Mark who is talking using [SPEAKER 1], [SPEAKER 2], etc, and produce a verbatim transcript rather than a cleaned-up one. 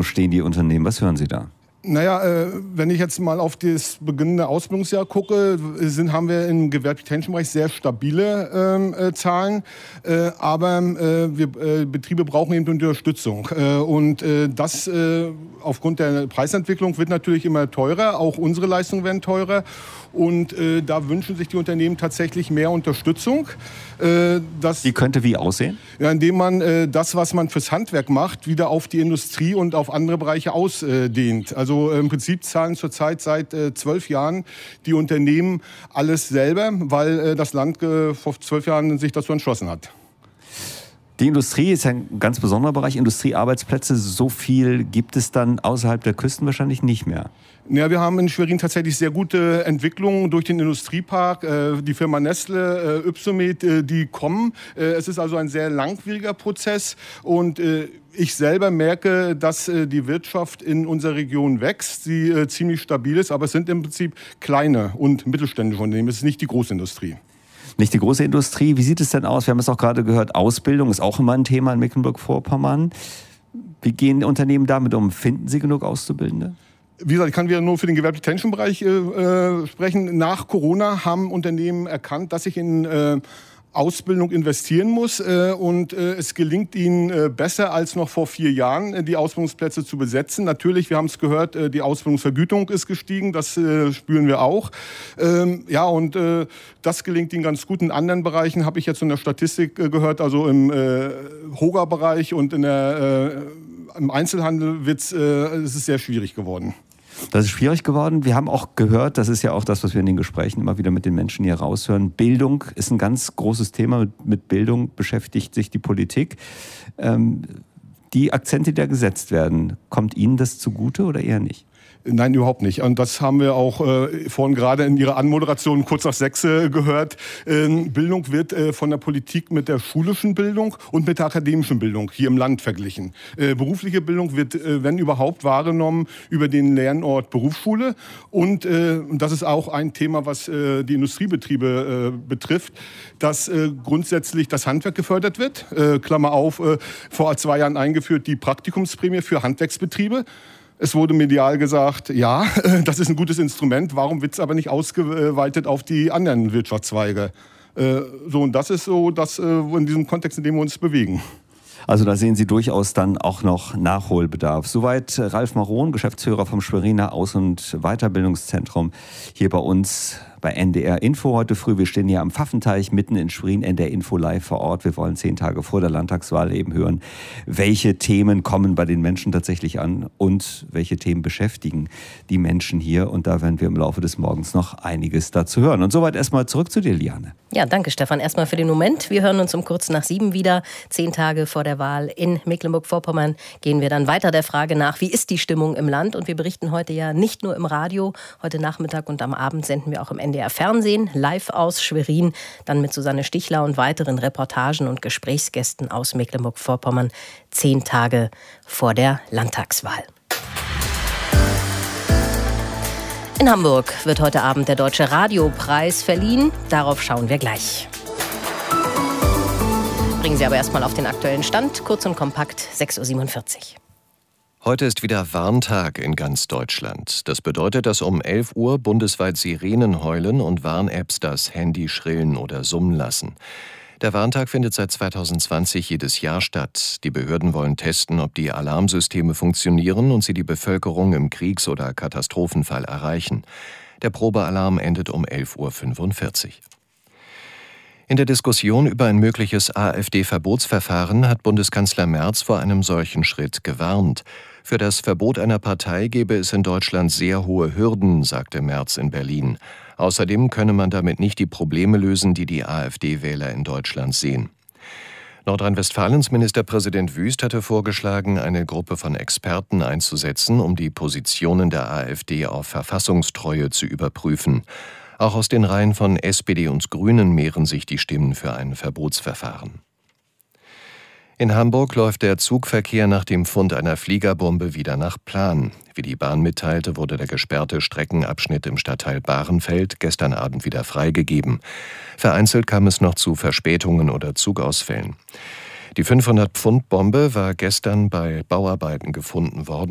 [SPEAKER 1] stehen die Unternehmen? Was hören Sie da?
[SPEAKER 2] Naja, äh, wenn ich jetzt mal auf das beginnende Ausbildungsjahr gucke, sind, haben wir im gewerblich-technischen Bereich sehr stabile ähm, äh, Zahlen. Äh, aber äh, wir, äh, Betriebe brauchen eben Unterstützung. Äh, und äh, das äh, aufgrund der Preisentwicklung wird natürlich immer teurer. Auch unsere Leistungen werden teurer. Und äh, da wünschen sich die Unternehmen tatsächlich mehr Unterstützung. Äh, das,
[SPEAKER 1] die könnte wie aussehen?
[SPEAKER 2] Ja, indem man äh, das, was man fürs Handwerk macht, wieder auf die Industrie und auf andere Bereiche ausdehnt. Also äh, im Prinzip zahlen zurzeit seit äh, zwölf Jahren die Unternehmen alles selber, weil äh, das Land äh, vor zwölf Jahren sich dazu entschlossen hat.
[SPEAKER 1] Die Industrie ist ein ganz besonderer Bereich. Industriearbeitsplätze, so viel gibt es dann außerhalb der Küsten wahrscheinlich nicht mehr.
[SPEAKER 2] Ja, wir haben in Schwerin tatsächlich sehr gute Entwicklungen durch den Industriepark. Äh, die Firma Nestle, äh, Ypsomed, äh, die kommen. Äh, es ist also ein sehr langwieriger Prozess. Und äh, ich selber merke, dass äh, die Wirtschaft in unserer Region wächst, sie äh, ziemlich stabil ist. Aber es sind im Prinzip kleine und mittelständische Unternehmen. Es ist nicht die Großindustrie.
[SPEAKER 1] Nicht die große Industrie. Wie sieht es denn aus? Wir haben es auch gerade gehört, Ausbildung ist auch immer ein Thema in Mecklenburg-Vorpommern. Wie gehen die Unternehmen damit um? Finden sie genug Auszubildende?
[SPEAKER 2] Wie gesagt, ich kann wieder nur für den gewerblich-technischen Bereich äh, sprechen. Nach Corona haben Unternehmen erkannt, dass sich in äh, Ausbildung investieren muss äh, und äh, es gelingt ihnen äh, besser als noch vor vier Jahren, äh, die Ausbildungsplätze zu besetzen. Natürlich, wir haben es gehört, äh, die Ausbildungsvergütung ist gestiegen, das äh, spüren wir auch. Ähm, ja, und äh, das gelingt ihnen ganz gut. In anderen Bereichen habe ich jetzt in der Statistik äh, gehört, also im äh, Hoga-Bereich und in der, äh, im Einzelhandel wird's, äh, es ist sehr schwierig geworden.
[SPEAKER 1] Das ist schwierig geworden. Wir haben auch gehört, das ist ja auch das, was wir in den Gesprächen immer wieder mit den Menschen hier raushören. Bildung ist ein ganz großes Thema. Mit, mit Bildung beschäftigt sich die Politik. Ähm, die Akzente, die da gesetzt werden, kommt Ihnen das zugute oder eher nicht?
[SPEAKER 2] Nein, überhaupt nicht. Und das haben wir auch äh, vorhin gerade in Ihrer Anmoderation kurz nach sechs äh, gehört. Ähm, Bildung wird äh, von der Politik mit der schulischen Bildung und mit der akademischen Bildung hier im Land verglichen. Äh, berufliche Bildung wird, äh, wenn überhaupt, wahrgenommen über den Lernort Berufsschule. Und äh, das ist auch ein Thema, was äh, die Industriebetriebe äh, betrifft, dass äh, grundsätzlich das Handwerk gefördert wird. Äh, Klammer auf, äh, vor zwei Jahren eingeführt die Praktikumsprämie für Handwerksbetriebe. Es wurde medial gesagt, ja, das ist ein gutes Instrument, warum wird es aber nicht ausgeweitet auf die anderen Wirtschaftszweige? So, und das ist so das, in diesem Kontext, in dem wir uns bewegen.
[SPEAKER 1] Also da sehen Sie durchaus dann auch noch Nachholbedarf. Soweit Ralf Maron, Geschäftsführer vom Schweriner Aus- und Weiterbildungszentrum, hier bei uns bei N D R Info heute früh. Wir stehen hier am Pfaffenteich mitten in Schwerin, N D R Info live vor Ort. Wir wollen zehn Tage vor der Landtagswahl eben hören, welche Themen kommen bei den Menschen tatsächlich an und welche Themen beschäftigen die Menschen hier. Und da werden wir im Laufe des Morgens noch einiges dazu hören. Und soweit erstmal zurück zu dir, Liane.
[SPEAKER 3] Ja, danke Stefan. Erstmal für den Moment. Wir hören uns um kurz nach sieben wieder. Zehn Tage vor der Wahl in Mecklenburg-Vorpommern gehen wir dann weiter der Frage nach, wie ist die Stimmung im Land? Und wir berichten heute ja nicht nur im Radio. Heute Nachmittag und am Abend senden wir auch im N D R Fernsehen live aus Schwerin, dann mit Susanne Stichler und weiteren Reportagen und Gesprächsgästen aus Mecklenburg-Vorpommern. Zehn Tage vor der Landtagswahl. In Hamburg wird heute Abend der Deutsche Radiopreis verliehen. Darauf schauen wir gleich. Bringen Sie aber erstmal auf den aktuellen Stand. Kurz und kompakt, sechs Uhr siebenundvierzig.
[SPEAKER 4] Heute ist wieder Warntag in ganz Deutschland. Das bedeutet, dass um elf Uhr bundesweit Sirenen heulen und Warn-Apps das Handy schrillen oder summen lassen. Der Warntag findet seit zweitausendzwanzig jedes Jahr statt. Die Behörden wollen testen, ob die Alarmsysteme funktionieren und sie die Bevölkerung im Kriegs- oder Katastrophenfall erreichen. Der Probealarm endet um elf Uhr fünfundvierzig. In der Diskussion über ein mögliches AfD-Verbotsverfahren hat Bundeskanzler Merz vor einem solchen Schritt gewarnt. Für das Verbot einer Partei gebe es in Deutschland sehr hohe Hürden, sagte Merz in Berlin. Außerdem könne man damit nicht die Probleme lösen, die die AfD-Wähler in Deutschland sehen. Nordrhein-Westfalens Ministerpräsident Wüst hatte vorgeschlagen, eine Gruppe von Experten einzusetzen, um die Positionen der AfD auf Verfassungstreue zu überprüfen. Auch aus den Reihen von S P D und Grünen mehren sich die Stimmen für ein Verbotsverfahren. In Hamburg läuft der Zugverkehr nach dem Fund einer Fliegerbombe wieder nach Plan. Wie die Bahn mitteilte, wurde der gesperrte Streckenabschnitt im Stadtteil Bahrenfeld gestern Abend wieder freigegeben. Vereinzelt kam es noch zu Verspätungen oder Zugausfällen. Die fünfhundert Pfund Bombe war gestern bei Bauarbeiten gefunden worden.